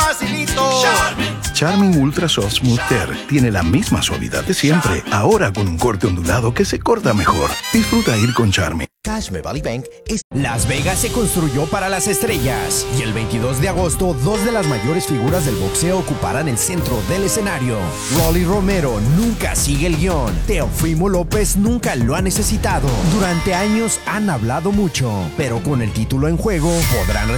facilito. Charmin Ultra Soft Smooth Tear tiene la misma suavidad de siempre, ahora con un corte ondulado que se corta mejor. Disfruta ir con Charmin. Cashme Valley Bank es... Las Vegas se construyó para las estrellas y el 22 de agosto dos de las mayores figuras del boxeo ocuparán el centro del escenario. Rolly Romero nunca sigue el guión. Teofimo López nunca lo ha necesitado. Durante años han hablado mucho, pero con el título en juego podrán